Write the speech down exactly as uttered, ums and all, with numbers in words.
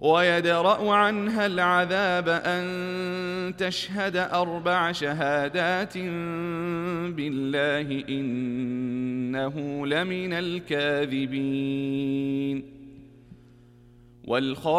ويدرأ عنها العذاب أن تشهد أربع شهادات بالله إنه لمن الكاذبين.